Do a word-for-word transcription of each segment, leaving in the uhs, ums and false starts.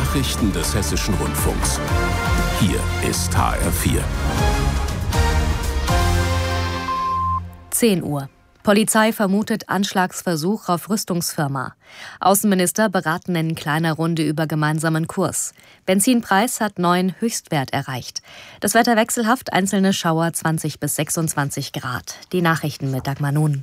Nachrichten des Hessischen Rundfunks. Hier ist H R vier. zehn Uhr. Polizei vermutet Anschlagsversuch auf Rüstungsfirma. Außenminister beraten in kleiner Runde über gemeinsamen Kurs. Benzinpreis hat neuen Höchstwert erreicht. Das Wetter wechselhaft, einzelne Schauer zwanzig bis sechsundzwanzig Grad. Die Nachrichten mit Dagmar Nun.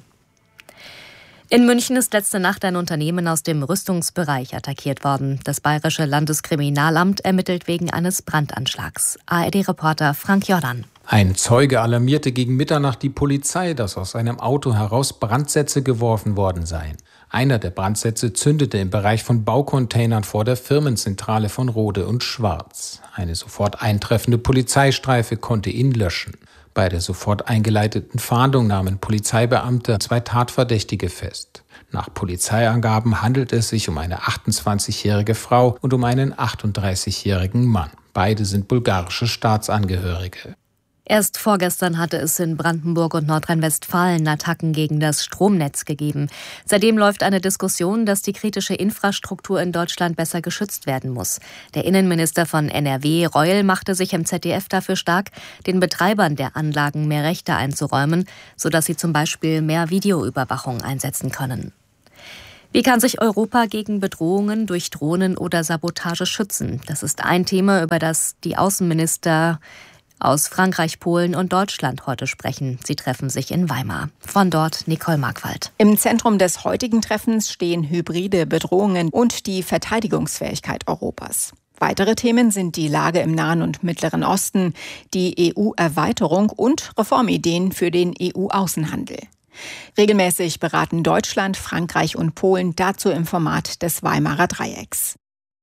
In München ist letzte Nacht ein Unternehmen aus dem Rüstungsbereich attackiert worden. Das Bayerische Landeskriminalamt ermittelt wegen eines Brandanschlags. A R D-Reporter Frank Jordan. Ein Zeuge alarmierte gegen Mitternacht die Polizei, dass aus einem Auto heraus Brandsätze geworfen worden seien. Einer der Brandsätze zündete im Bereich von Baucontainern vor der Firmenzentrale von Rode und Schwarz. Eine sofort eintreffende Polizeistreife konnte ihn löschen. Bei der sofort eingeleiteten Fahndung nahmen Polizeibeamte zwei Tatverdächtige fest. Nach Polizeiangaben handelt es sich um eine achtundzwanzigjährige Frau und um einen achtunddreißigjährigen Mann. Beide sind bulgarische Staatsangehörige. Erst vorgestern hatte es in Brandenburg und Nordrhein-Westfalen Attacken gegen das Stromnetz gegeben. Seitdem läuft eine Diskussion, dass die kritische Infrastruktur in Deutschland besser geschützt werden muss. Der Innenminister von N R W, Reul, machte sich im Z D F dafür stark, den Betreibern der Anlagen mehr Rechte einzuräumen, sodass sie zum Beispiel mehr Videoüberwachung einsetzen können. Wie kann sich Europa gegen Bedrohungen durch Drohnen oder Sabotage schützen? Das ist ein Thema, über das die Außenminister aus Frankreich, Polen und Deutschland heute sprechen. Sie treffen sich in Weimar. Von dort Nicole Markwald. Im Zentrum des heutigen Treffens stehen hybride Bedrohungen und die Verteidigungsfähigkeit Europas. Weitere Themen sind die Lage im Nahen und Mittleren Osten, die E U-Erweiterung und Reformideen für den E U-Außenhandel. Regelmäßig beraten Deutschland, Frankreich und Polen dazu im Format des Weimarer Dreiecks.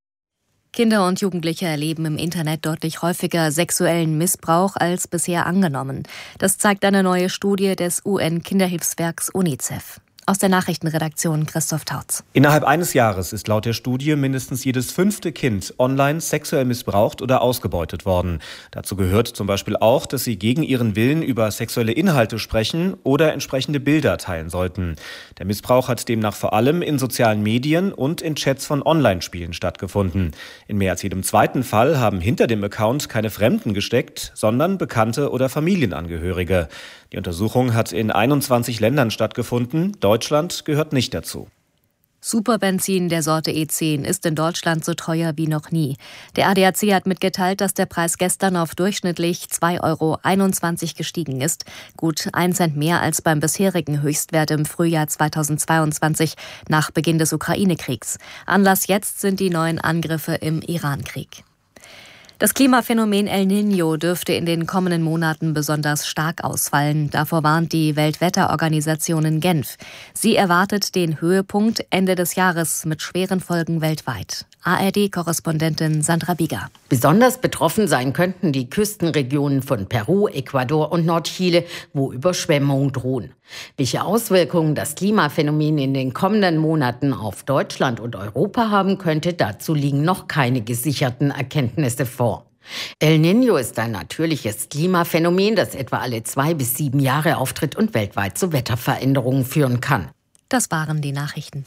Kinder und Jugendliche erleben im Internet deutlich häufiger sexuellen Missbrauch als bisher angenommen. Das zeigt eine neue Studie des U N-Kinderhilfswerks UNICEF. Aus der Nachrichtenredaktion Christoph Tautz. Innerhalb eines Jahres ist laut der Studie mindestens jedes fünfte Kind online sexuell missbraucht oder ausgebeutet worden. Dazu gehört zum Beispiel auch, dass sie gegen ihren Willen über sexuelle Inhalte sprechen oder entsprechende Bilder teilen sollten. Der Missbrauch hat demnach vor allem in sozialen Medien und in Chats von Online-Spielen stattgefunden. In mehr als jedem zweiten Fall haben hinter dem Account keine Fremden gesteckt, sondern Bekannte oder Familienangehörige. Die Untersuchung hat in einundzwanzig Ländern stattgefunden. Deutschland gehört nicht dazu. Superbenzin der Sorte E zehn ist in Deutschland so teuer wie noch nie. Der A D A C hat mitgeteilt, dass der Preis gestern auf durchschnittlich zwei Euro einundzwanzig gestiegen ist. Gut ein Cent mehr als beim bisherigen Höchstwert im Frühjahr zweitausendzweiundzwanzig nach Beginn des Ukraine-Kriegs. Anlass jetzt sind die neuen Angriffe im Iran-Krieg. Das Klimaphänomen El Niño dürfte in den kommenden Monaten besonders stark ausfallen. Davor warnt die Weltwetterorganisation in Genf. Sie erwartet den Höhepunkt Ende des Jahres mit schweren Folgen weltweit. A R D-Korrespondentin Sandra Bieger. Besonders betroffen sein könnten die Küstenregionen von Peru, Ecuador und Nordchile, wo Überschwemmungen drohen. Welche Auswirkungen das Klimaphänomen in den kommenden Monaten auf Deutschland und Europa haben könnte, dazu liegen noch keine gesicherten Erkenntnisse vor. El Niño ist ein natürliches Klimaphänomen, das etwa alle zwei bis sieben Jahre auftritt und weltweit zu Wetterveränderungen führen kann. Das waren die Nachrichten.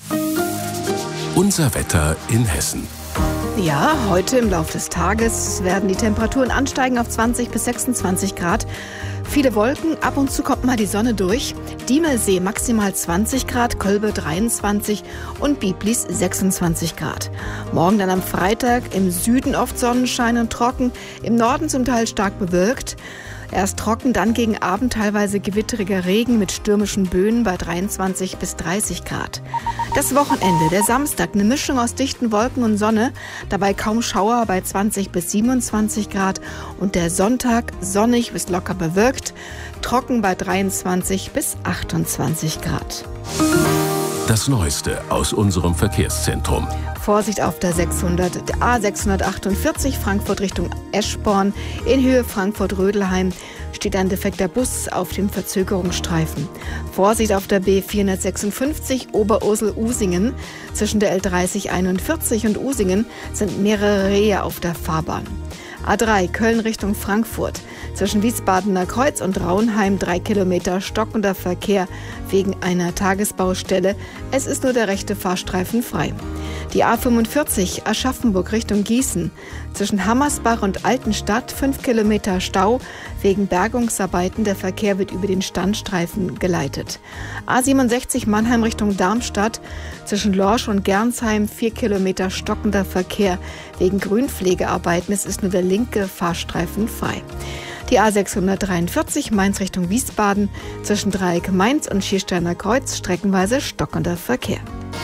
Unser Wetter in Hessen. Ja, heute im Laufe des Tages werden die Temperaturen ansteigen auf zwanzig bis sechsundzwanzig Grad. Viele Wolken, ab und zu kommt mal die Sonne durch. Diemelsee maximal zwanzig Grad, Kölbe dreiundzwanzig und Biblis sechsundzwanzig Grad. Morgen dann am Freitag im Süden oft Sonnenschein und trocken, im Norden zum Teil stark bewölkt. Erst trocken, dann gegen Abend teilweise gewitteriger Regen mit stürmischen Böen bei dreiundzwanzig bis dreißig Grad. Das Wochenende, der Samstag, eine Mischung aus dichten Wolken und Sonne, dabei kaum Schauer bei zwanzig bis siebenundzwanzig Grad und der Sonntag sonnig bis locker bewölkt, trocken bei dreiundzwanzig bis achtundzwanzig Grad. Das Neueste aus unserem Verkehrszentrum. Vorsicht auf der sechshundert, der A sechshundertachtundvierzig Frankfurt Richtung Eschborn. In Höhe Frankfurt-Rödelheim steht ein defekter Bus auf dem Verzögerungsstreifen. Vorsicht auf der B vierhundertsechsundfünfzig Oberursel-Usingen. Zwischen der L dreißig einundvierzig und Usingen sind mehrere Rehe auf der Fahrbahn. A drei Köln Richtung Frankfurt. Zwischen Wiesbadener Kreuz und Raunheim drei Kilometer stockender Verkehr wegen einer Tagesbaustelle. Es ist nur der rechte Fahrstreifen frei. Die A fünfundvierzig Aschaffenburg Richtung Gießen. Zwischen Hammersbach und Altenstadt fünf Kilometer Stau wegen Bergungsarbeiten. Der Verkehr wird über den Standstreifen geleitet. A siebenundsechzig Mannheim Richtung Darmstadt. Zwischen Lorsch und Gernsheim vier Kilometer stockender Verkehr wegen Grünpflegearbeiten. Es ist nur der linke Fahrstreifen frei. Die A sechshundertdreiundvierzig Mainz Richtung Wiesbaden. Zwischen Dreieck Mainz und Schiersteiner Kreuz streckenweise stockender Verkehr.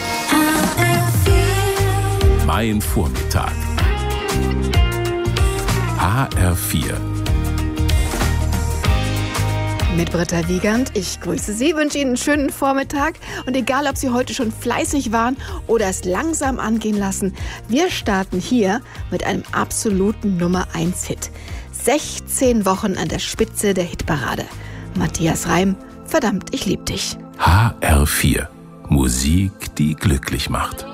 Mein Vormittag. H R vier. Mit Britta Wiegand. Ich grüße Sie, wünsche Ihnen einen schönen Vormittag. Und egal, ob Sie heute schon fleißig waren oder es langsam angehen lassen, wir starten hier mit einem absoluten Nummer eins Hit. sechzehn Wochen an der Spitze der Hitparade. Matthias Reim, verdammt, ich lieb dich. H R vier. Musik, die glücklich macht.